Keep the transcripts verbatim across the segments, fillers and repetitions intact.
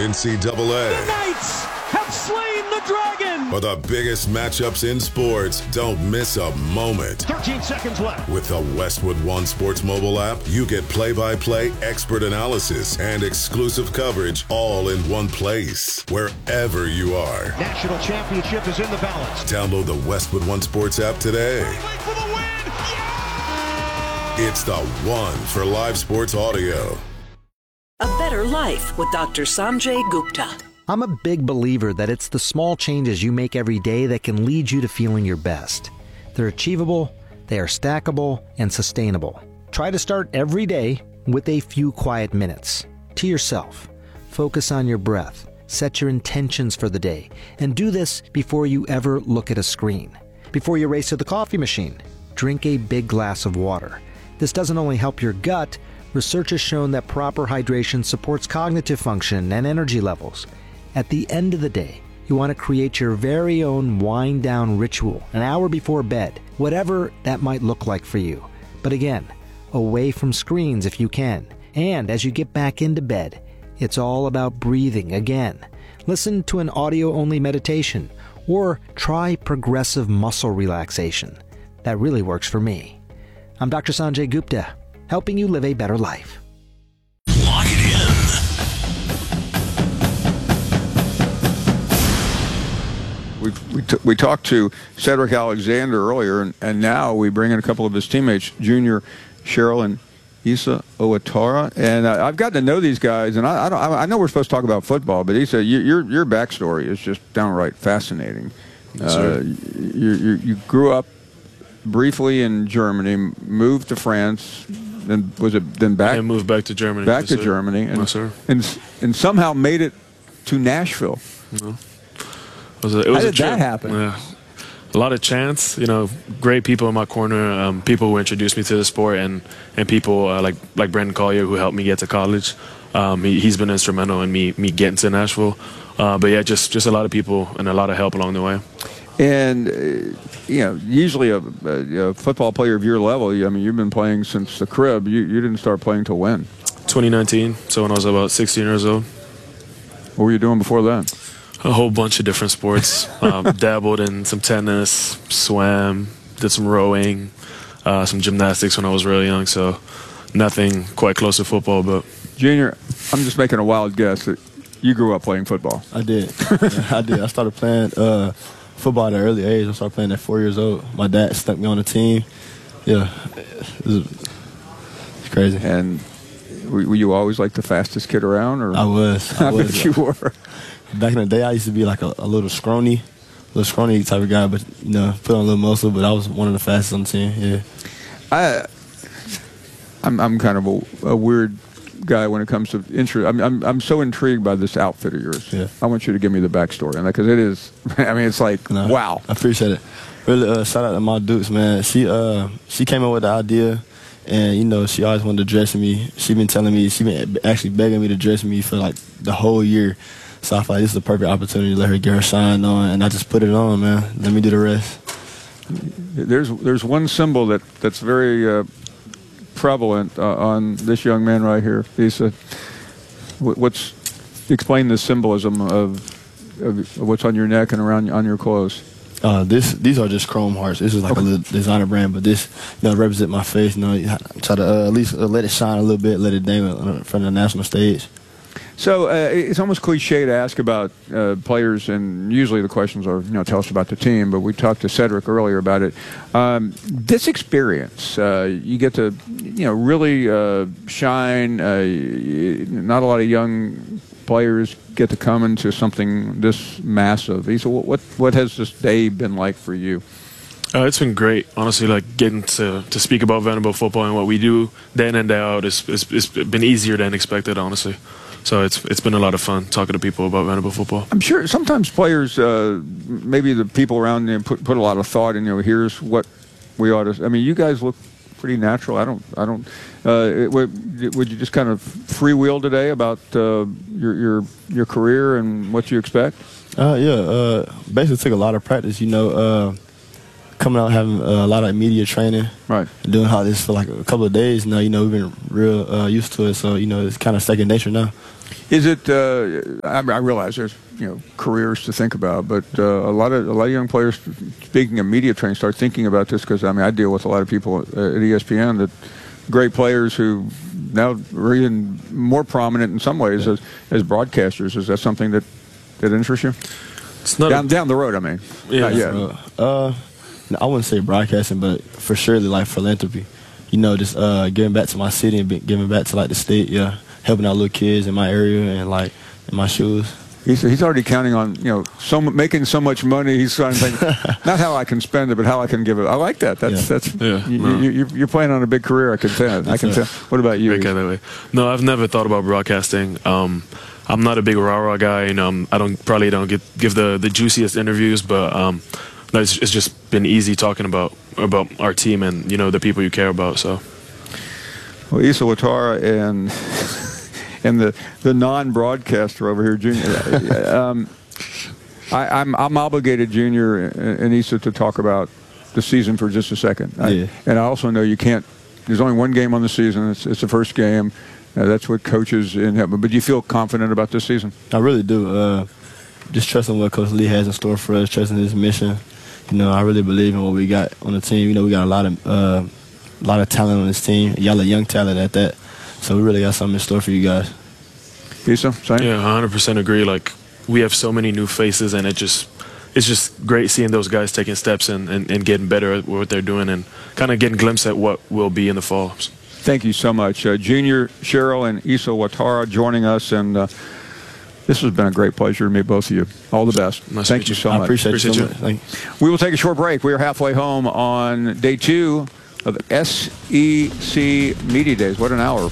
N C double A. The Knights have slain the Dragon. For the biggest matchups in sports, don't miss a moment. thirteen seconds left. With the Westwood One Sports mobile app, you get play-by-play expert analysis and exclusive coverage all in one place, wherever you are. National championship is in the balance. Download the Westwood One Sports app today. For the win. Yeah! It's the one for live sports audio. A Better Life with Doctor Sanjay Gupta. I'm a big believer that it's the small changes you make every day that can lead you to feeling your best. They're achievable, they are stackable, and sustainable. Try to start every day with a few quiet minutes. To yourself. Focus on your breath. Set your intentions for the day. And do this before you ever look at a screen. Before you race to the coffee machine, drink a big glass of water. This doesn't only help your gut. Research has shown that proper hydration supports cognitive function and energy levels. At the end of the day, you want to create your very own wind-down ritual an hour before bed, whatever that might look like for you. But again, away from screens if you can. And as you get back into bed, it's all about breathing again. Listen to an audio-only meditation or try progressive muscle relaxation. That really works for me. I'm Doctor Sanjay Gupta, helping you live a better life. Lock it in. We we, t- we talked to Cedric Alexander earlier, and, and now we bring in a couple of his teammates, Junior Sherrill and Issa Owatara. And uh, I've gotten to know these guys, and I I, don't, I know we're supposed to talk about football, but Issa, you, your your backstory is just downright fascinating. Yes, uh, you, you you grew up briefly in Germany, moved to France. Then was it then back? And moved back to Germany. Back yes, to sir. Germany, and, yes, sir. and and somehow made it to Nashville. No. It was a, it was How a did trip. that happen? Yeah. A lot of chance, you know, great people in my corner, um, people who introduced me to the sport, and and people uh, like like Brandon Collier who helped me get to college. Um, he, he's been instrumental in me me getting to Nashville. Uh, but yeah, just just a lot of people and a lot of help along the way. And, uh, you know, usually a, a, a football player of your level, I mean, you've been playing since the crib. You, you didn't start playing till when? twenty nineteen, so when I was about sixteen years old. What were you doing before then? A whole bunch of different sports. um, dabbled in some tennis, swam, did some rowing, uh, some gymnastics when I was really young, so nothing quite close to football. But Junior, I'm just making a wild guess that you grew up playing football. I did. Yeah, I did. I started playing uh, football at an early age. I started playing at four years old. My dad stuck me on the team. Yeah, it was, it's crazy. And were, were you always like the fastest kid around? Or I was. I, I was. bet you were. Back in the day, I used to be like a, a little scrawny, little scrawny type of guy, but, you know, put on a little muscle, but I was one of the fastest on the team, yeah. I, I'm, I'm kind of a, a weird guy when it comes to interest. I'm, I'm, I'm so intrigued by this outfit of yours. Yeah. I want you to give me the backstory on that, because it is, I mean, it's like, no, wow. I appreciate it. Really, uh, shout out to my Dukes, man. She uh, she came up with the idea, and, you know, she always wanted to dress me. She been telling me, she been actually begging me to dress me for, like, the whole year. So I feel like this is the perfect opportunity to let her get her shine on, and I just put it on, man. Let me do the rest. There's there's one symbol that, that's very uh, prevalent uh, on this young man right here. Issa, what's explain the symbolism of, of what's on your neck and around on your clothes? Uh, this these are just chrome hearts. This is like okay. a little designer brand, but this, you know, represent my face. You know, try to uh, at least uh, let it shine a little bit, let it dang in front of the national stage. So uh, it's almost cliche to ask about uh, players, and usually the questions are, you know, tell us about the team, but we talked to Cedric earlier about it. Um, this experience, uh, you get to, you know, really uh, shine. Uh, not a lot of young players get to come into something this massive. So what, what has this day been like for you? Uh, it's been great, honestly. Like getting to, to speak about Vanderbilt football and what we do day in and day out is it's, it's been easier than expected, honestly. So it's it's been a lot of fun talking to people about Vanderbilt football. I'm sure sometimes players, uh, maybe the people around them put put a lot of thought in. You know, here's what we ought to. I mean, you guys look pretty natural. I don't. I don't. Uh, would, would you just kind of freewheel today about uh, your your your career and what you expect? Uh, yeah. Uh, basically, took a lot of practice. You know, uh, coming out having uh, a lot of media training. Right. Doing all this for like a couple of days now. You know, we've been real uh, used to it. So you know, it's kind of second nature now. Is it? Uh, I, I realize there's you know careers to think about, but uh, a lot of a lot of young players, speaking of media training, start thinking about this because I mean I deal with a lot of people at E S P N that great players who now are even more prominent in some ways as, as broadcasters. Is that something that that interests you? It's not down a, down the road. I mean, yeah. Not yet. Uh, uh, I wouldn't say broadcasting, but for sure like philanthropy. You know, just uh, giving back to my city and be, giving back to like the state. Yeah, helping out little kids in my area and like in my shoes. He's, he's already counting on, you know, so making so much money. He's trying to think, not how I can spend it, but how I can give it. I like that. That's yeah. that's. Yeah, you, no. you, you're playing on a big career. I can tell. I can right. tell. What about you? That way. No, I've never thought about broadcasting. Um, I'm not a big rah rah guy. You know, I'm, I don't probably don't get give the, the juiciest interviews, but um, no, it's, it's just been easy talking about about our team and you know the people you care about. So. Well, Issa Watara and. And the, the non-broadcaster over here, Junior. um, I, I'm I'm obligated, Junior and Issa, to talk about the season for just a second. I, yeah. And I also know you can't. There's only one game on the season. It's, it's the first game. Uh, that's what coaches in. But do you feel confident about this season? I really do. Uh, just trusting what Coach Lee has in store for us, trusting his mission. You know, I really believe in what we got on the team. You know, we got a lot of uh, a lot of talent on this team. Y'all are young talent at that. So we really got something in store for you guys. Issa, same? Yeah, one hundred percent agree. Like, we have so many new faces, and it just it's just great seeing those guys taking steps and, and, and getting better at what they're doing and kind of getting a glimpse at what will be in the fall. Thank you so much. Uh, Junior Sherrill and Issa Watara joining us, and uh, this has been a great pleasure to meet both of you. All the best. Nice Thank you so much. I appreciate, appreciate you you. so much. Thank you. We will take a short break. We are halfway home on day two of the S E C Media Days. What an hour.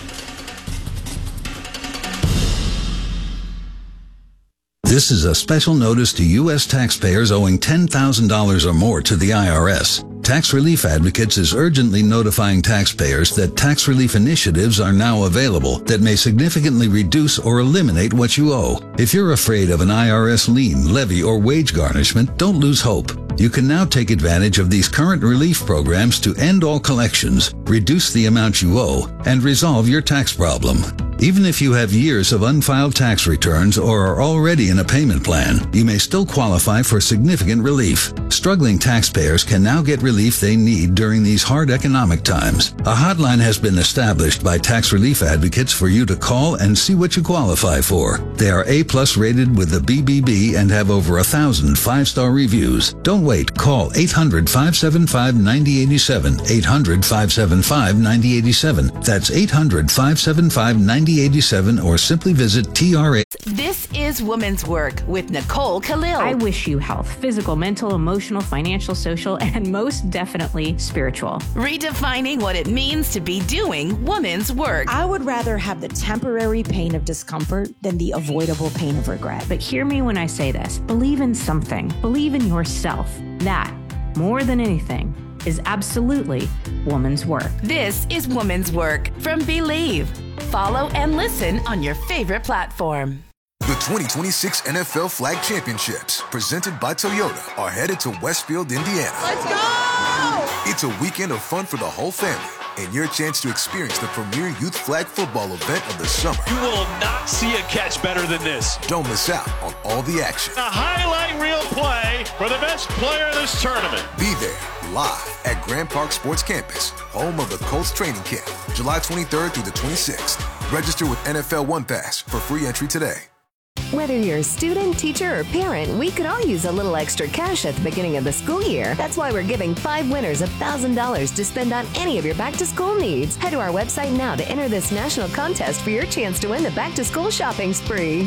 This is a special notice to U S taxpayers owing ten thousand dollars or more to the I R S. Tax Relief Advocates is urgently notifying taxpayers that tax relief initiatives are now available that may significantly reduce or eliminate what you owe. If you're afraid of an I R S lien, levy, or wage garnishment, don't lose hope. You can now take advantage of these current relief programs to end all collections, reduce the amount you owe, and resolve your tax problem. Even if you have years of unfiled tax returns or are already in a payment plan, you may still qualify for significant relief. Struggling taxpayers can now get relief they need during these hard economic times. A hotline has been established by Tax Relief Advocates for you to call and see what you qualify for. They are A-plus rated with the B B B and have over a thousand five-star reviews. Don't wait. Call eight hundred, five seven five, nine zero eight seven, eight hundred, five seven five, nine zero eight seven. That's eight hundred, five seven five, nine zero eight seven, or simply visit T R A. This is Women's Work with Nicole Khalil. I wish you health, physical, mental, emotional, financial, social, and most definitely spiritual. Redefining what it means to be doing women's work. I would rather have the temporary pain of discomfort than the avoidable pain of regret. But hear me when I say this. Believe in something. Believe in yourself. That, more than anything, is absolutely woman's work. This is Woman's Work from Believe. Follow and listen on your favorite platform. The twenty twenty-six N F L Flag Championships, presented by Toyota, are headed to Westfield, Indiana. Let's go! It's a weekend of fun for the whole family and your chance to experience the premier youth flag football event of the summer. You will not see a catch better than this. Don't miss out on all the action. A highlight reel play for the best player in this tournament. Be there live at Grand Park Sports Campus, home of the Colts training camp, July twenty-third through the twenty-sixth. Register with N F L One Pass for free entry today. Whether you're a student, teacher, or parent, we could all use a little extra cash at the beginning of the school year. That's why we're giving five winners one thousand dollars to spend on any of your back-to-school needs. Head to our website now to enter this national contest for your chance to win the back-to-school shopping spree.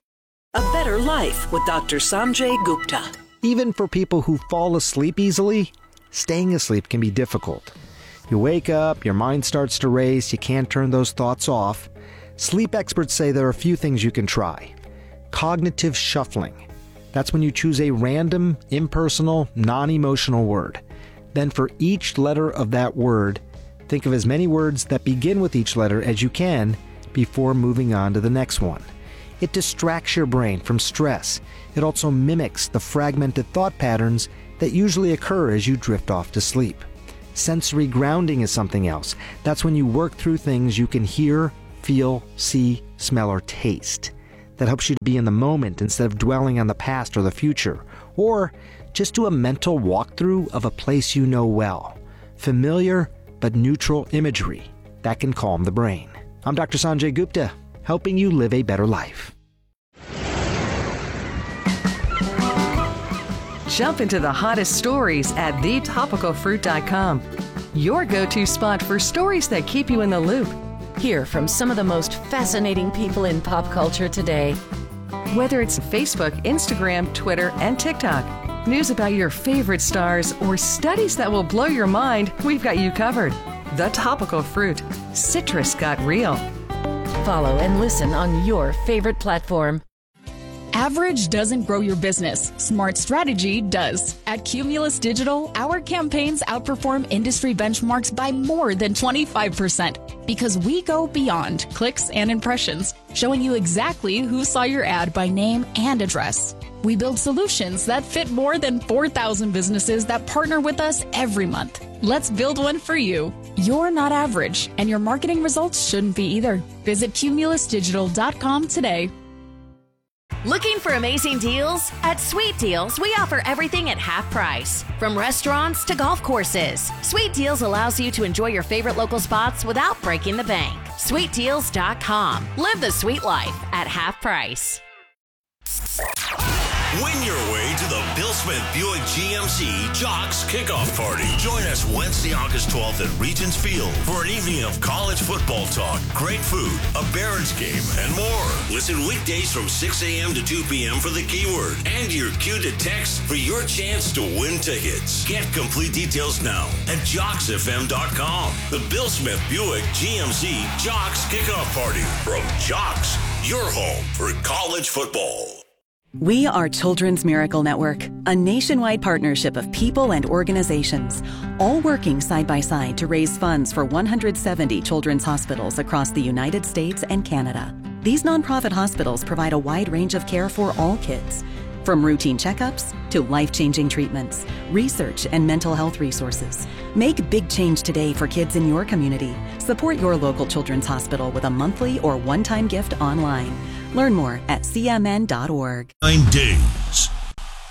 A Better Life with Doctor Sanjay Gupta. Even for people who fall asleep easily, staying asleep can be difficult. You wake up, your mind starts to race, you can't turn those thoughts off. Sleep experts say there are a few things you can try. Cognitive shuffling. That's when you choose a random, impersonal, non-emotional word. Then for each letter of that word, think of as many words that begin with each letter as you can before moving on to the next one. It distracts your brain from stress. It also mimics the fragmented thought patterns that usually occur as you drift off to sleep. Sensory grounding is something else. That's when you work through things you can hear, feel, see, smell, or taste that helps you to be in the moment instead of dwelling on the past or the future. Or just do a mental walkthrough of a place you know well. Familiar but neutral imagery that can calm the brain. I'm Doctor Sanjay Gupta, helping you live a better life. Jump into the hottest stories at the topical fruit dot com. Your go-to spot for stories that keep you in the loop. Hear from some of the most fascinating people in pop culture today. Whether it's Facebook, Instagram, Twitter, and TikTok, news about your favorite stars, or studies that will blow your mind, we've got you covered. The Topical Fruit. Citrus got real. Follow and listen on your favorite platform. Average doesn't grow your business. Smart strategy does. At Cumulus Digital, our campaigns outperform industry benchmarks by more than twenty-five percent because we go beyond clicks and impressions, showing you exactly who saw your ad by name and address. We build solutions that fit more than four thousand businesses that partner with us every month. Let's build one for you. You're not average, and your marketing results shouldn't be either. Visit cumulus digital dot com today. Looking for amazing deals? At Sweet Deals, we offer everything at half price. From restaurants to golf courses, Sweet Deals allows you to enjoy your favorite local spots without breaking the bank. sweet deals dot com. Live the sweet life at half price. Win your way to the Bill Smith Buick G M C Jocks Kickoff Party. Join us Wednesday, August twelfth at Regents Field for an evening of college football talk, great food, a Barons game, and more. Listen weekdays from six a.m. to two p.m. for the keyword and your cue to text for your chance to win tickets. Get complete details now at jocks f m dot com. The Bill Smith Buick G M C Jocks Kickoff Party from Jocks, your home for college football. We are Children's Miracle Network, a nationwide partnership of people and organizations, all working side by side to raise funds for one hundred seventy children's hospitals across the United States and Canada. These nonprofit hospitals provide a wide range of care for all kids, from routine checkups to life-changing treatments, research, and mental health resources. Make big change today for kids in your community. Support your local children's hospital with a monthly or one-time gift online. Learn more at c m n dot org. Nine days